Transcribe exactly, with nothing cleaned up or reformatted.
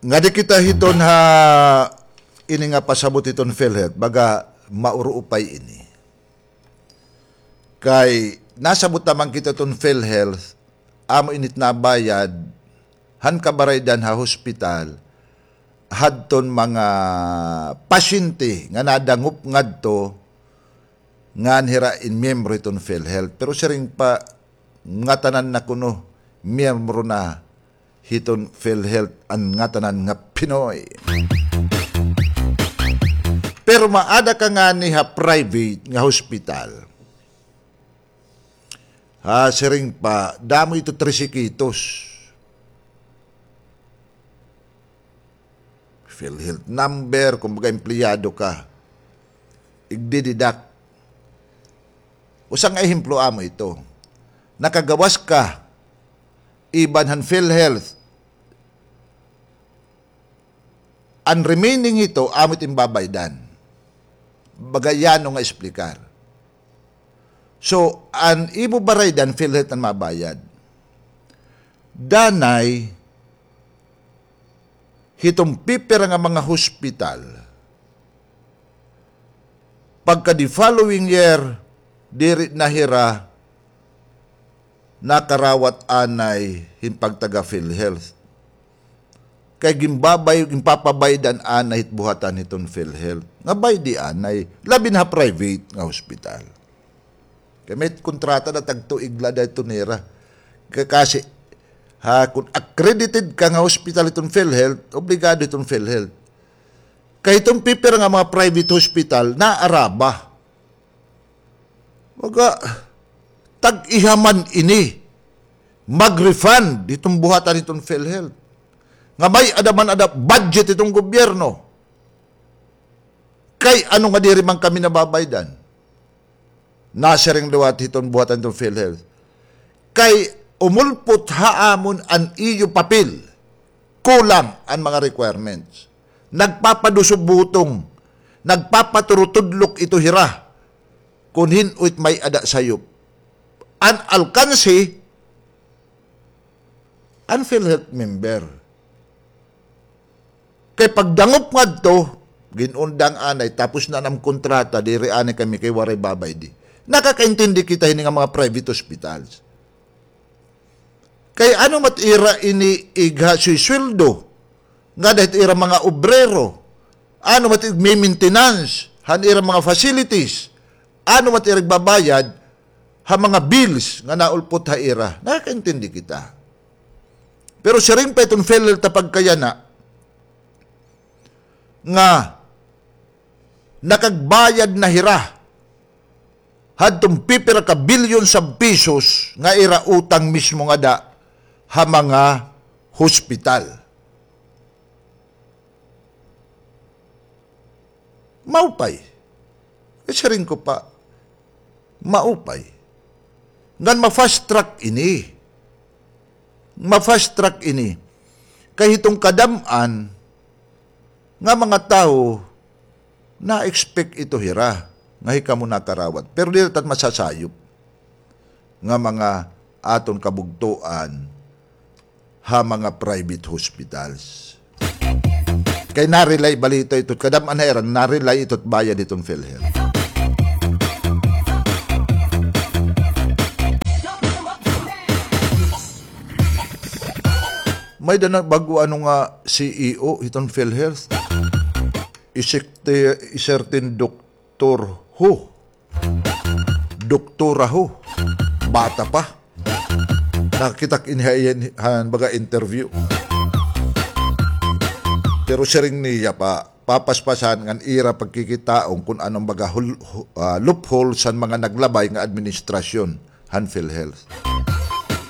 Nga di kita hiton ha ini nga pasabot iton PhilHealth baga mauruupay ini. Kay nasabot naman kita ton PhilHealth amo init na bayad han kabaraydan ha hospital hadton mga pasyente nga nadangup ngadto nga anhirain miyembro iton PhilHealth. Pero siring pa nga tanan na kuno miyembro na hiton PhilHealth ang nga tanan nga Pinoy. Pero maada ka nga ni ha private nga hospital. Ha, siring pa, damo ito trisikitos. PhilHealth number, kung baga empleyado ka, igdididak. Usang ehimplo amo ito. Nakagawas ka, iban han PhilHealth, ang remaining ito, amit imbabaydan. Bagayano nga esplikar. So, ang ibo baraydan, PhilHealth ang mabayad. Danay, hitong pipira nga mga hospital, pagka di following year, diri nahira, nakarawat anay, himpagtaga PhilHealth. Kay gimbabay, gimpapabaydan anay buhatan itong PhilHealth. Nga bay di anay, labi na private nga hospital. Kaya may kontrata na tagtuig la da ito nira. Kaya kasi, ha, kung accredited ka nga hospital itong PhilHealth, obligado itong PhilHealth. Kaya itong pipira nga mga private hospital, naaraba. Waga, tag-ihaman ini, mag-refund itong buhatan itong PhilHealth. Nga may adaman adap budget itong gobyerno. Kay ano nga diri man kami nababaydan? Nasaring liwat hiton buhatan itong PhilHealth. Kay umulpot haamon ang iyo papel. Kulang ang mga requirements. Nagpapadusog butong. Nagpapaturutudlok ito hira. Kunhin uit may ada sayop. An alkansi ang PhilHealth member. Kay pagdangup nga to, ginundang anay, tapos na ng kontrata, diri anay kami kay waray babay di. Nakakaintindi kita hini nga mga private hospitals. Kay ano matira ini igha si sweldo, nga dahil ira mga obrero, ano mat may maintenance, han ira mga facilities, ano mat ira babayad, ha mga bills, nga naulpot ha ira. Nakakaintindi kita. Pero siring pa itong PhilHealth na pagkayana, nga nakagbayad na hira hadtong pipira ka bilyon sa pesos nga ira utang mismo nga da ha mga hospital. Maupay. Kasi rin ko pa, maupay. Ngan ma-fast track ini. Ma-fast track ini. Kahit itong kadaman, nga mga tao na-expect ito hira nga hika mo nakarawat. Pero dito tat masasayop nga mga aton kabugtuan ha mga private hospitals. Kay narilay balita ito, kadam anheran, narilay ito't bayad itong PhilHealth. May dana bago ano nga C E O itong PhilHealth. Isikte isertin doktor ho. Doktora ho. Bata pa. Nakitak inhayan baga interview. Pero siring niya pa papaspasan ngan ira pagkikitaong kung anong baga hul, uh, loophole sa mga naglabay nga administrasyon han PhilHealth.